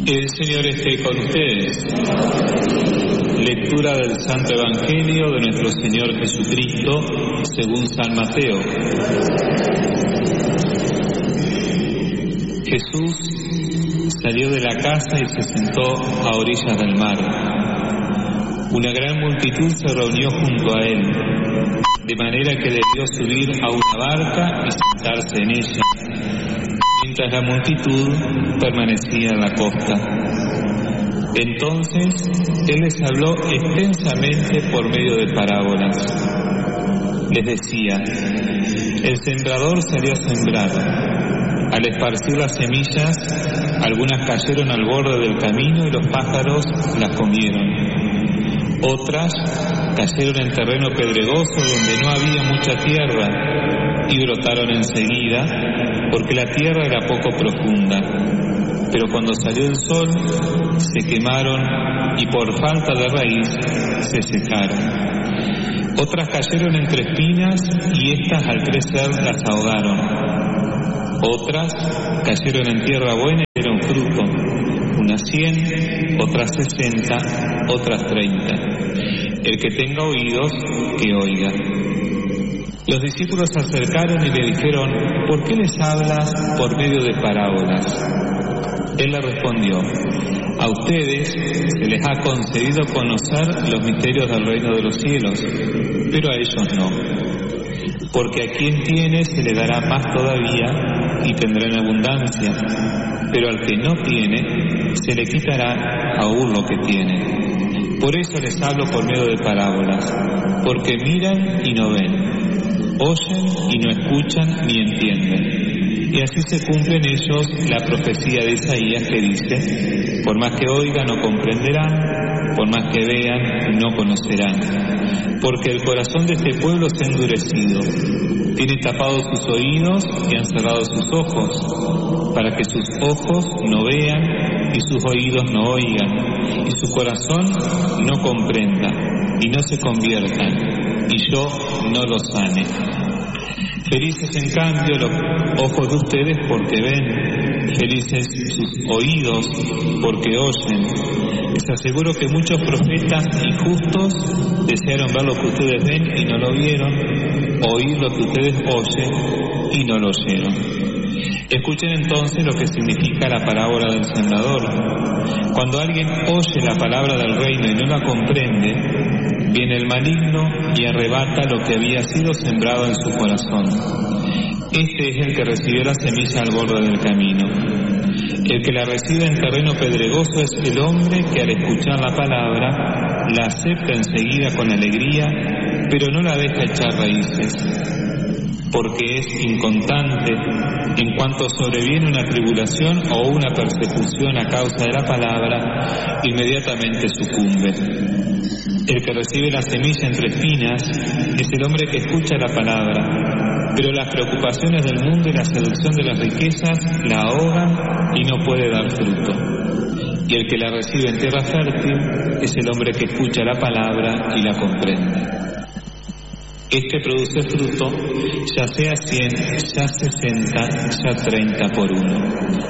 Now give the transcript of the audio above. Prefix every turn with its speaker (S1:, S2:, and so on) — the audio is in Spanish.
S1: El Señor esté con ustedes. Lectura del Santo Evangelio de nuestro Señor Jesucristo según San Mateo. Jesús salió de la casa y se sentó a orillas del mar. Una gran multitud se reunió junto a él, de manera que debió subir a una barca y sentarse en ella, mientras la multitud permanecía en la costa. Entonces él les habló extensamente por medio de parábolas. Les decía: el sembrador salió a sembrar. Al esparcir las semillas, algunas cayeron al borde del camino y los pájaros las comieron. Otras cayeron en terreno pedregoso donde no había mucha tierra y brotaron enseguida, porque la tierra era poco profunda. Pero cuando salió el sol, se quemaron y por falta de raíz se secaron. Otras cayeron entre espinas y éstas al crecer las ahogaron. Otras cayeron en tierra buena y dieron fruto, unas 100, otras 60, otras 30. El que tenga oídos, que oiga. Los discípulos se acercaron y le dijeron: ¿por qué les hablas por medio de parábolas? Él le respondió: a ustedes se les ha concedido conocer los misterios del reino de los cielos, pero a ellos no. Porque a quien tiene se le dará más todavía y tendrá en abundancia, pero al que no tiene se le quitará aún lo que tiene. Por eso les hablo por medio de parábolas, porque miran y no ven, oyen y no escuchan ni entienden. Y así se cumple en ellos la profecía de Isaías que dice: por más que oigan no comprenderán, por más que vean no conocerán, porque el corazón de este pueblo se ha endurecido, tiene tapados sus oídos y han cerrado sus ojos, para que sus ojos no vean y sus oídos no oigan, y su corazón no comprenda y no se conviertan, y yo no los sane. Felices en cambio los ojos de ustedes porque ven, felices sus oídos porque oyen. Les aseguro que muchos profetas y justos desearon ver lo que ustedes ven y no lo vieron, oír lo que ustedes oyen y no lo oyeron. Escuchen entonces lo que significa la parábola del sembrador. Cuando alguien oye la palabra del reino y no la comprende, viene el maligno y arrebata lo que había sido sembrado en su corazón. Este es el que recibió la semilla al borde del camino. El que la recibe en terreno pedregoso es el hombre que al escuchar la palabra la acepta enseguida con alegría, pero no la deja echar raíces, porque es inconstante. En cuanto sobreviene una tribulación o una persecución a causa de la palabra, inmediatamente sucumbe. El que recibe la semilla entre espinas es el hombre que escucha la palabra, pero las preocupaciones del mundo y la seducción de las riquezas la ahogan y no puede dar fruto. Y el que la recibe en tierra fértil es el hombre que escucha la palabra y la comprende. Este produce fruto, ya sea 100, ya 60, ya 30 por uno.